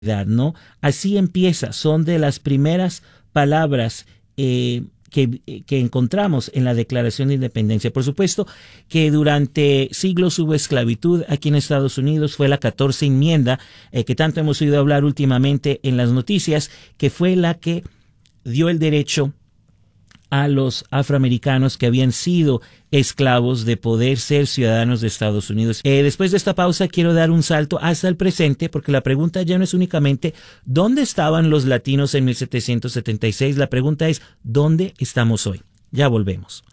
¿no? Así empieza, son de las primeras palabras que encontramos en la Declaración de Independencia. Por supuesto que durante siglos hubo esclavitud aquí en Estados Unidos, fue la 14ª enmienda que tanto hemos oído hablar últimamente en las noticias, que fue la que dio el derecho a los afroamericanos que habían sido esclavos de poder ser ciudadanos de Estados Unidos. Después de esta pausa quiero dar un salto hasta el presente, porque la pregunta ya no es únicamente ¿dónde estaban los latinos en 1776? La pregunta es ¿dónde estamos hoy? Ya volvemos.